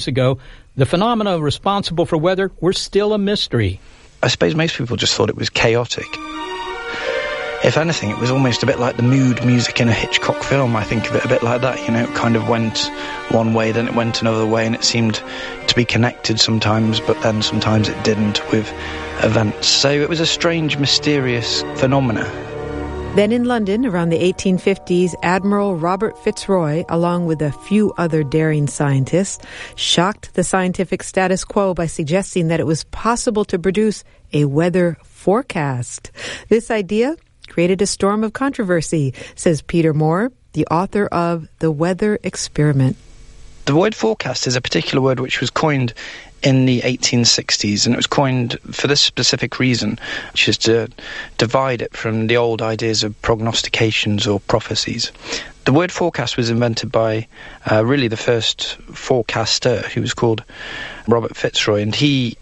ago, the phenomena responsible for weather were still a mystery. I suppose most people just thought it was chaotic. If anything, it was almost a bit like the mood music in a Hitchcock film. I think of it a bit like that, it kind of went one way, then it went another way, and it seemed to be connected sometimes, but then sometimes it didn't with events. So it was a strange, mysterious phenomena. Then in London, around the 1850s, Admiral Robert Fitzroy, along with a few other daring scientists, shocked the scientific status quo by suggesting that it was possible to produce a weather forecast. This idea created a storm of controversy, says Peter Moore, the author of The Weather Experiment. The word forecast is a particular word which was coined in the 1860s, and it was coined for this specific reason, which is to divide it from the old ideas of prognostications or prophecies. The word forecast was invented by really the first forecaster, who was called Robert Fitzroy, and he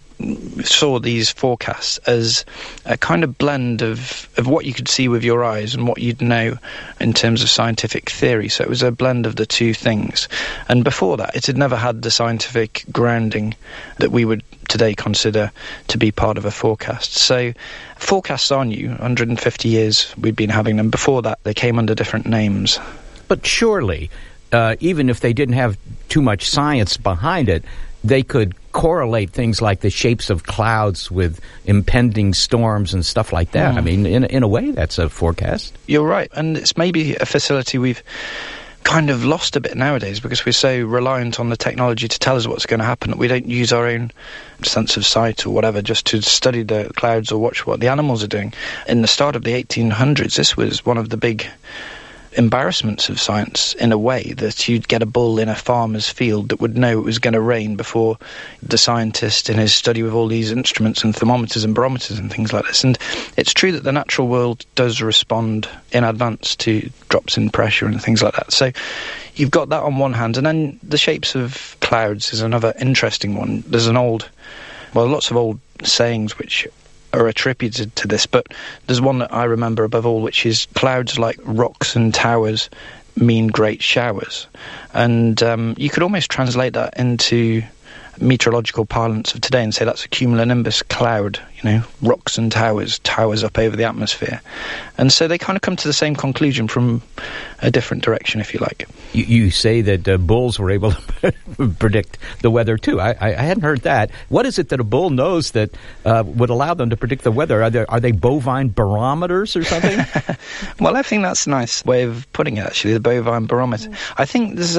saw these forecasts as a kind of blend of what you could see with your eyes and what you'd know in terms of scientific theory. So it was a blend of the two things. And before that, it had never had the scientific grounding that we would today consider to be part of a forecast. So forecasts are new. 150 years we've been having them. Before that, they came under different names. But surely, even if they didn't have too much science behind it, they could correlate things like the shapes of clouds with impending storms and stuff like that. I mean, in a way, that's a forecast. You're right. And it's maybe a facility we've kind of lost a bit nowadays because we're so reliant on the technology to tell us what's going to happen that we don't use our own sense of sight or whatever just to study the clouds or watch what the animals are doing. In the start of the 1800s, this was one of the big embarrassments of science, in a way, that you'd get a bull in a farmer's field that would know it was going to rain before the scientist in his study with all these instruments and thermometers and barometers and things like this. And it's true that the natural world does respond in advance to drops in pressure and things like that. So you've got that on one hand, and then the shapes of clouds is another interesting one. There's lots of old sayings which are attributed to this, but there's one that I remember above all, which is clouds like rocks and towers mean great showers. And you could almost translate that into meteorological parlance of today and say that's a cumulonimbus cloud, rocks and towers up over the atmosphere. And so they kind of come to the same conclusion from a different direction, if you like. You say that bulls were able to predict the weather too. I hadn't heard that. What is it that a bull knows that would allow them to predict the weather? Are they bovine barometers or something? Well, I think that's a nice way of putting it, actually, the bovine barometer. I think there's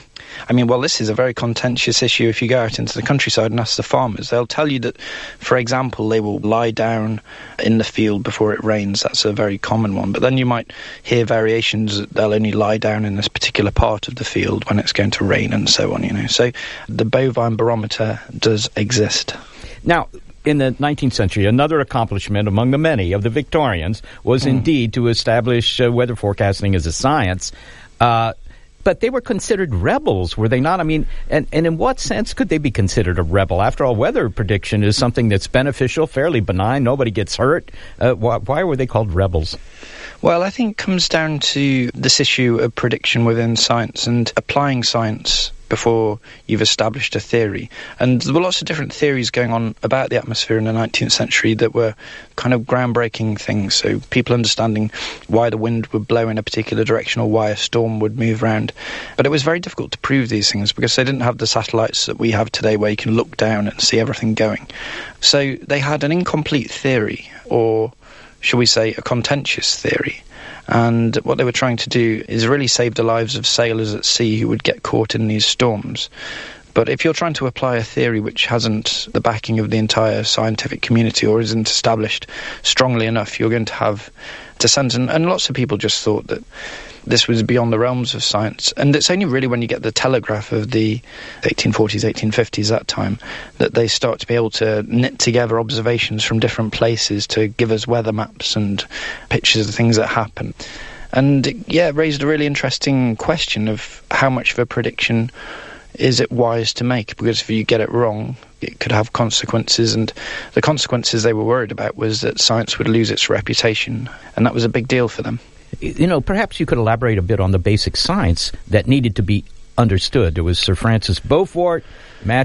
this is a very contentious issue. If you go out into the countryside and ask the farmers, they'll tell you that, for example, they will lie down in the field before it rains. That's a very common one. But then you might hear variations that they'll only lie down in this particular part of the field when it's going to rain and so on, So the bovine barometer does exist. Now, in the 19th century, another accomplishment among the many of the Victorians was indeed to establish weather forecasting as a science. But they were considered rebels, were they not? I mean, and in what sense could they be considered a rebel? After all, weather prediction is something that's beneficial, fairly benign, nobody gets hurt. Why were they called rebels? Well, I think it comes down to this issue of prediction within science and applying science before you've established a theory. And there were lots of different theories going on about the atmosphere in the 19th century that were kind of groundbreaking things. So people understanding why the wind would blow in a particular direction or why a storm would move around. But it was very difficult to prove these things because they didn't have the satellites that we have today where you can look down and see everything going. So they had an incomplete theory, or shall we say a contentious theory. And what they were trying to do is really save the lives of sailors at sea who would get caught in these storms. But if you're trying to apply a theory which hasn't the backing of the entire scientific community or isn't established strongly enough, you're going to have dissent. And lots of people just thought that this was beyond the realms of science. And it's only really when you get the telegraph of the 1840s, 1850s, that time, that they start to be able to knit together observations from different places to give us weather maps and pictures of things that happen. And it raised a really interesting question of how much of a prediction is it wise to make, because if you get it wrong, it could have consequences, and the consequences they were worried about was that science would lose its reputation, and that was a big deal for them. Perhaps you could elaborate a bit on the basic science that needed to be understood. It was Sir Francis Beaufort,